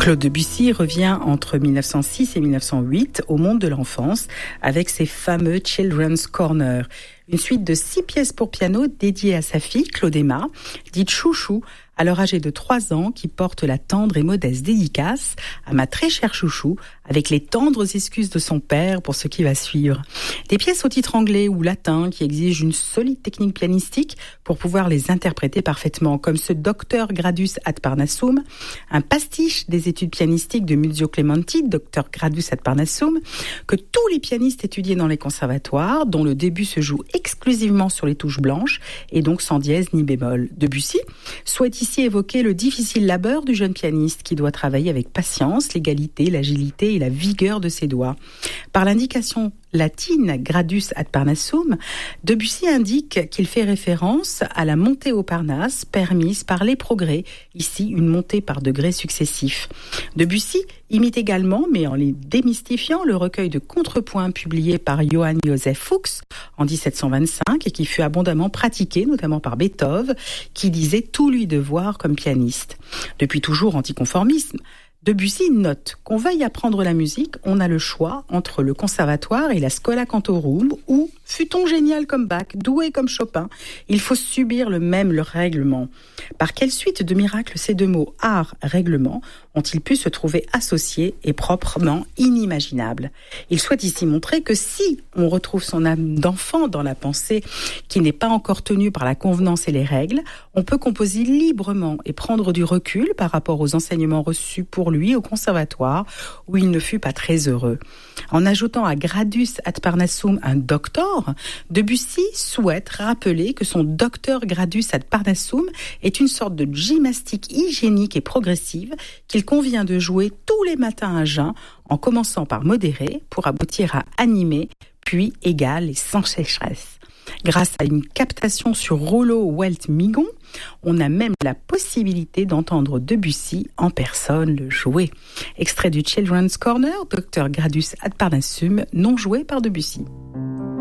Claude Debussy revient entre 1906 et 1908 au monde de l'enfance avec ses fameux Children's Corner, une suite de 6 pièces pour piano dédiées à sa fille, Claude Emma, dite Chouchou, alors âgée de 3 ans, qui porte la tendre et modeste dédicace à ma très chère Chouchou, avec les tendres excuses de son père pour ce qui va suivre. Des pièces au titre anglais ou latin qui exigent une solide technique pianistique pour pouvoir les interpréter parfaitement, comme ce Docteur Gradus ad Parnassum, un pastiche des études pianistiques de Muzio Clementi, Docteur Gradus ad Parnassum, que tous les pianistes étudiés dans les conservatoires, dont le début se joue exclusivement sur les touches blanches et donc sans dièse ni bémol. Debussy souhaite ici évoquer le difficile labeur du jeune pianiste qui doit travailler avec patience, l'égalité, l'agilité et la vigueur de ses doigts. Par l'indication latine Gradus ad Parnassum, Debussy indique qu'il fait référence à la montée au Parnasse permise par les progrès, ici une montée par degrés successifs. Debussy imite également, mais en les démystifiant, le recueil de contrepoints publié par Johann Joseph Fuchs en 1725 et qui fut abondamment pratiqué, notamment par Beethoven, qui disait tout lui devoir comme pianiste. Depuis toujours anticonformisme, Debussy note qu'on veuille apprendre la musique, on a le choix entre le conservatoire et la Schola Cantorum, ou fût-on génial comme Bach, doué comme Chopin, il faut subir le règlement. Par quelle suite de miracles ces deux mots, art, règlement, ont-ils pu se trouver associés et proprement inimaginables? Il souhaite ici montrer que si on retrouve son âme d'enfant dans la pensée qui n'est pas encore tenue par la convenance et les règles, on peut composer librement et prendre du recul par rapport aux enseignements reçus pour lui au conservatoire, où il ne fut pas très heureux. En ajoutant à Gradus ad Parnassum un doctor, Debussy souhaite rappeler que son docteur Gradus ad Parnassum est une sorte de gymnastique hygiénique et progressive qu'il convient de jouer tous les matins à jeun, en commençant par modéré pour aboutir à animé, puis égal et sans sécheresse. Grâce à une captation sur rouleau Welt Migon, on a même la possibilité d'entendre Debussy en personne le jouer. Extrait du Children's Corner, Docteur Gradus ad Parnassum, non joué par Debussy.